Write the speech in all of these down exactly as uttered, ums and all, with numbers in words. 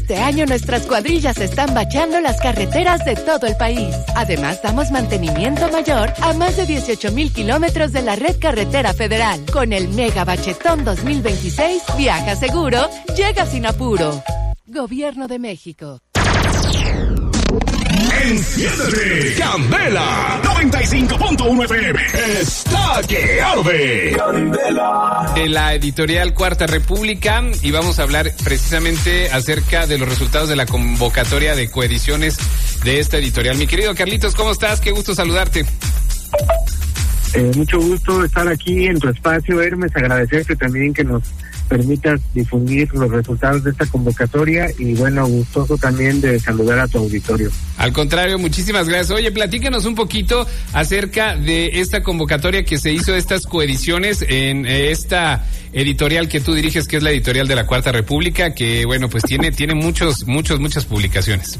Este año nuestras cuadrillas están bachando las carreteras de todo el país. Además, damos mantenimiento mayor a más de dieciocho mil kilómetros de la red carretera federal. Con el Mega Bachetón dos mil veintiséis, viaja seguro, llega sin apuro. Gobierno de México. Enciéndete, Candela noventa y cinco punto uno F M está que arde. Candela. De la editorial Cuarta República, y vamos a hablar precisamente acerca de los resultados de la convocatoria de coediciones de esta editorial. Mi querido Carlitos, ¿cómo estás? Qué gusto saludarte. Eh, mucho gusto estar aquí en tu espacio, Hermes, agradecerte también que nos permitas difundir los resultados de esta convocatoria y bueno, gustoso también de saludar a tu auditorio. Al contrario, muchísimas gracias. Oye, platícanos un poquito acerca de esta convocatoria que se hizo de estas coediciones en eh, esta editorial que tú diriges, que es la editorial de la Cuarta República, que bueno, pues tiene, tiene muchos, muchos, muchas publicaciones.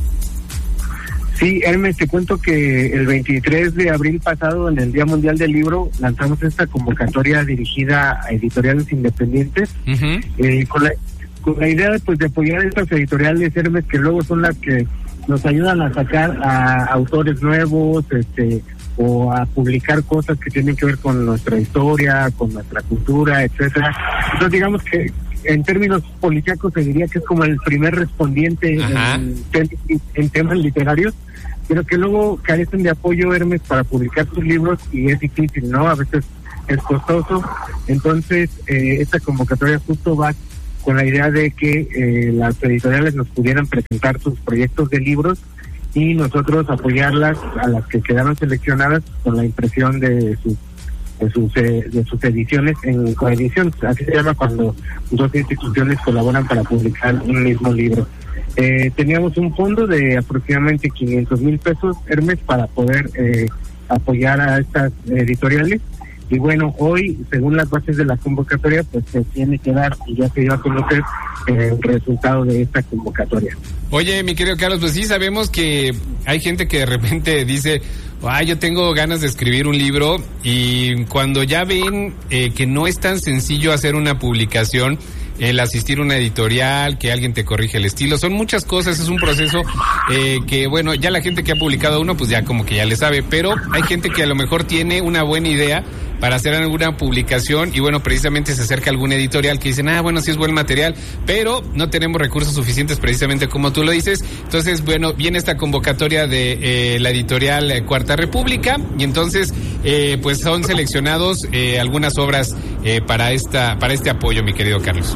Sí, Hermes, te cuento que el veintitrés de abril pasado, en el Día Mundial del Libro, lanzamos esta convocatoria dirigida a editoriales independientes, uh-huh. eh, con, la, con la idea pues, de apoyar a estas editoriales, Hermes, que luego son las que nos ayudan a sacar a autores nuevos, este, o a publicar cosas que tienen que ver con nuestra historia, con nuestra cultura, etcétera. Entonces, digamos que en términos policíacos se diría que es como el primer respondiente en, en, en temas literarios, pero que luego carecen de apoyo, Hermes, para publicar sus libros y es difícil, ¿no? A veces es costoso. Entonces, eh, esta convocatoria justo va con la idea de que eh, las editoriales nos pudieran presentar sus proyectos de libros y nosotros apoyarlas a las que quedaron seleccionadas con la impresión de sus de sus, eh, de sus ediciones en coedición. Así se llama cuando dos instituciones colaboran para publicar un mismo libro. Eh, teníamos un fondo de aproximadamente quinientos mil pesos, Hermes, para poder eh, apoyar a estas editoriales. Y bueno, hoy, según las bases de la convocatoria, pues se tiene que dar, y ya se dio a conocer eh, el resultado de esta convocatoria. Oye, mi querido Carlos, pues sí, sabemos que hay gente que de repente dice, ah, yo tengo ganas de escribir un libro, y cuando ya ven eh, que no es tan sencillo hacer una publicación, el asistir a una editorial, que alguien te corrige el estilo, son muchas cosas, es un proceso eh, que, bueno, ya la gente que ha publicado uno, pues ya como que ya le sabe, pero hay gente que a lo mejor tiene una buena idea para hacer alguna publicación y bueno, precisamente se acerca a alguna editorial que dicen, ah, bueno, sí es buen material, pero no tenemos recursos suficientes precisamente como tú lo dices. Entonces, bueno, viene esta convocatoria de eh, la editorial eh, Cuarta República y entonces, eh, pues son seleccionados eh, algunas obras eh, para esta para este apoyo, mi querido Carlos.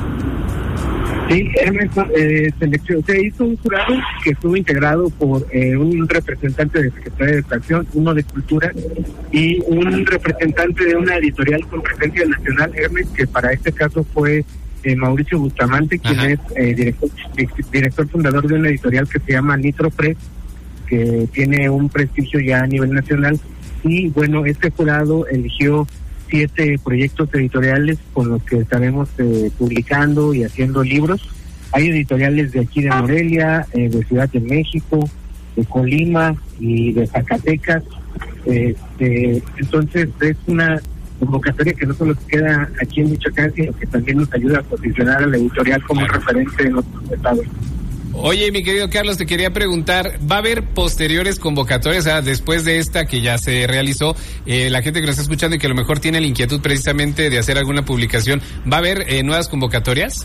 Sí, Hermes, eh, selección, se hizo un jurado que estuvo integrado por eh, un representante de Secretaría de Educación, uno de Cultura y un representante de una editorial con presencia nacional, Hermes, que para este caso fue eh, Mauricio Bustamante, quien Ajá. es eh, director, director fundador de una editorial que se llama Nitro Press, que tiene un prestigio ya a nivel nacional. Y bueno, este jurado eligió siete proyectos editoriales con los que estaremos eh, publicando y haciendo libros. Hay editoriales de aquí de Morelia, eh, de Ciudad de México, de Colima y de Zacatecas. Eh, eh, entonces es una convocatoria que no solo queda aquí en Michoacán, sino que también nos ayuda a posicionar a la editorial como referente en otros estados. Oye, mi querido Carlos, te quería preguntar, ¿va a haber posteriores convocatorias? O sea, después de esta que ya se realizó, eh, la gente que nos está escuchando y que a lo mejor tiene la inquietud precisamente de hacer alguna publicación, ¿va a haber eh, nuevas convocatorias?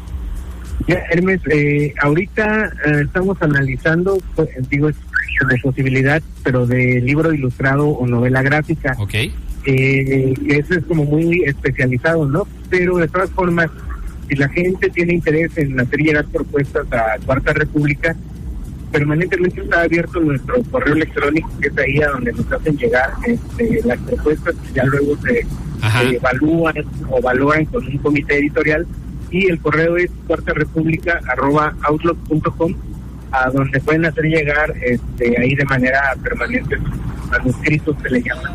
Ya, Hermes, eh, ahorita eh, estamos analizando, pues, digo, de posibilidad, pero de libro ilustrado o novela gráfica. Ok. Eh, eso es como muy especializado, ¿no? Pero de todas formas, si la gente tiene interés en hacer llegar propuestas a Cuarta República, permanentemente está abierto nuestro correo electrónico, que es ahí a donde nos hacen llegar este, las propuestas que ya luego se, se evalúan o valoran con un comité editorial, y el correo es cuartarepublica arroba outlook punto com, a donde pueden hacer llegar este, ahí de manera permanente manuscritos, se le llaman.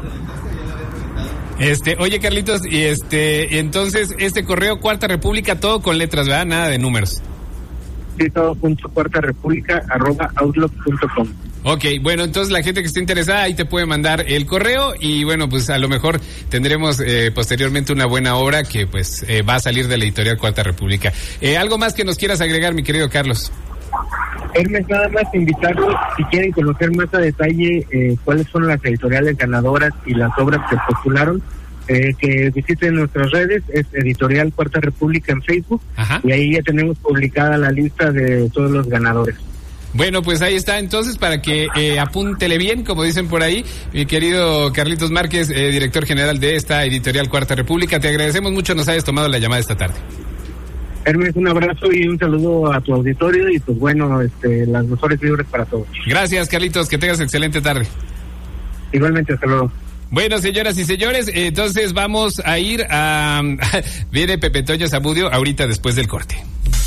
Este, oye Carlitos, y este, entonces, este correo Cuarta República, todo con letras, ¿verdad? Nada de números. Sí, todo punto cuarta república arroba outlook punto com. Ok, bueno, entonces la gente que esté interesada ahí te puede mandar el correo y bueno, pues a lo mejor tendremos eh, posteriormente una buena obra que pues eh, va a salir de la editorial Cuarta República. Eh, ¿Algo más que nos quieras agregar, mi querido Carlos? Hermes, nada más invitarlos, si quieren conocer más a detalle eh, cuáles son las editoriales ganadoras y las obras que postularon, eh, que visiten nuestras redes, es Editorial Cuarta República en Facebook. Ajá. Y ahí ya tenemos publicada la lista de todos los ganadores. Bueno, pues ahí está entonces para que eh, apúntele bien, como dicen por ahí, mi querido Carlitos Márquez, eh, director general de esta Editorial Cuarta República. Te agradecemos mucho nos hayas tomado la llamada esta tarde. Hermes, un abrazo y un saludo a tu auditorio y pues bueno, este, las mejores libros para todos. Gracias, Carlitos, que tengas excelente tarde. Igualmente, hasta luego. Bueno, señoras y señores, entonces vamos a ir a... Viene Pepe Toño Zamudio ahorita después del corte.